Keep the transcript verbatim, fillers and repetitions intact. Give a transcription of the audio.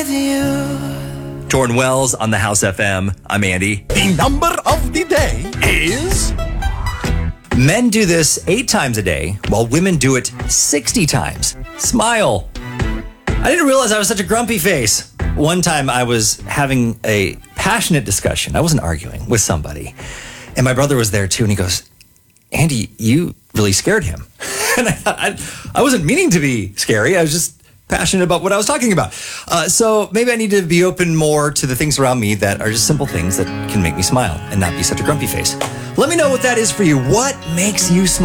Torn Wells on the House F M. I'm Andy. The number of the day is... Men do this eight times a day, while women do it sixty times. Smile. I didn't realize I was such a grumpy face. One time I was having a passionate discussion. I wasn't arguing with somebody. And my brother was there too, and he goes, Andy, you really scared him. And I, I, I wasn't meaning to be scary. I was just passionate about what I was talking about. Uh, so maybe I need to be open more to the things around me that are just simple things that can make me smile and not be such a grumpy face. Let me know what that is for you. What makes you smile?